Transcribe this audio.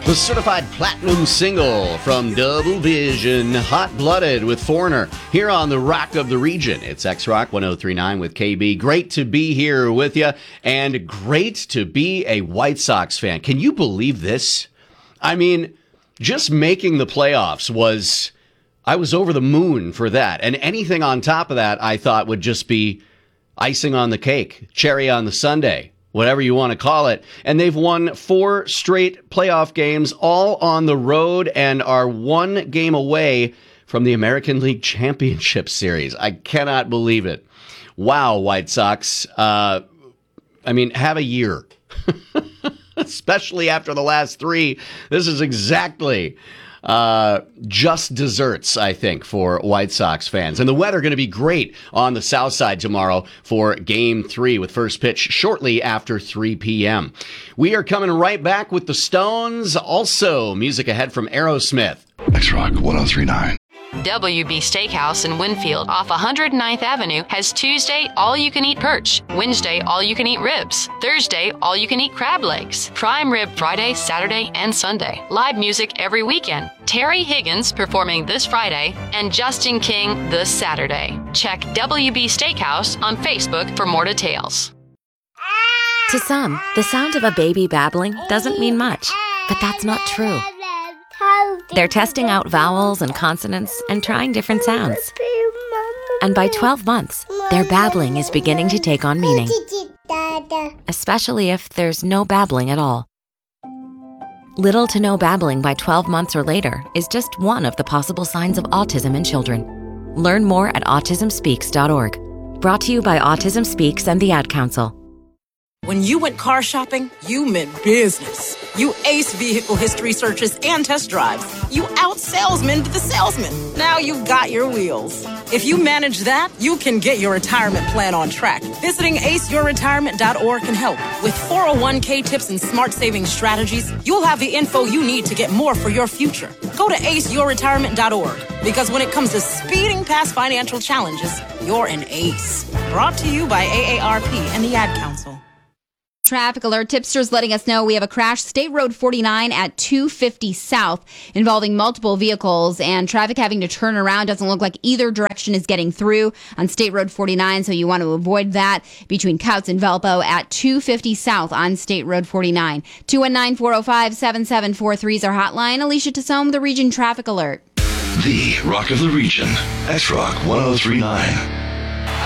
The certified platinum single from Double Vision, Hot Blooded with Foreigner, here on the Rock of the Region. It's X-Rock 1039 with KB. Great to be here with you, and great to be a White Sox fan. Can you believe this? I mean, just making the playoffs I was over the moon for that. And anything on top of that, I thought would just be icing on the cake, cherry on the sundae, whatever you want to call it. And they've won 4 straight playoff games, all on the road, and are 1 game away from the American League Championship Series. I cannot believe it. Wow, White Sox. Have a year. Especially after the last 3. This is exactly just desserts, I think, for White Sox fans. And the weather going to be great on the south side tomorrow for Game 3 with first pitch shortly after 3 p.m. We are coming right back with the Stones. Also, music ahead from Aerosmith. X-Rock 1039. WB Steakhouse in Winfield off 109th Avenue has Tuesday all-you-can-eat perch, Wednesday all-you-can-eat ribs, Thursday all-you-can-eat crab legs, prime rib Friday, Saturday, and Sunday. Live music every weekend. Terry Higgins performing this Friday and Justin King this Saturday. Check WB Steakhouse on Facebook for more details. To some, the sound of a baby babbling doesn't mean much, but that's not true. They're testing out vowels and consonants and trying different sounds. And by 12 months, their babbling is beginning to take on meaning, especially if there's no babbling at all. Little to no babbling by 12 months or later is just one of the possible signs of autism in children. Learn more at autismspeaks.org. Brought to you by Autism Speaks and the Ad Council. When you went car shopping, you meant business. You aced vehicle history searches and test drives. You out-salesmaned the salesman. Now you've got your wheels. If you manage that, you can get your retirement plan on track. Visiting aceyourretirement.org can help. With 401k tips and smart saving strategies, you'll have the info you need to get more for your future. Go to aceyourretirement.org, because when it comes to speeding past financial challenges, you're an ace. Brought to you by AARP and the Ad Council. Traffic alert. Tipsters letting us know we have a crash State Road 49 at 250 South involving multiple vehicles, and traffic having to turn around. Doesn't look like either direction is getting through on State Road 49, so you want to avoid that between Couts and Valpo at 250 South on State Road 49. 219-405-7743 is our hotline. Alicia Tassom, the Region Traffic Alert. The Rock of the Region. X-Rock 1039.